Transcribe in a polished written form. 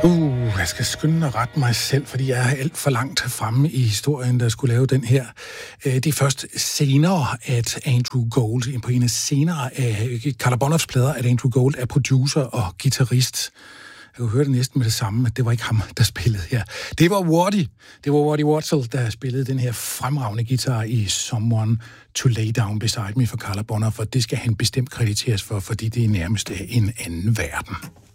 Jeg skal skynde mig at rette mig selv, fordi jeg er alt for langt fremme i historien, der skulle lave den her. Det er først senere, at Andrew Gold, på en af senere af Carla Bonoffs plader, at Andrew Gold er producer og guitarist. Jeg kunne høre det næsten med det samme, at det var ikke ham, der spillede her. Det var Waddy Wurzel, der spillede den her fremragende guitar i Someone to Lay Down Beside Me for Carla Bonoff, og det skal han bestemt krediteres for, fordi det er nærmest en anden verden.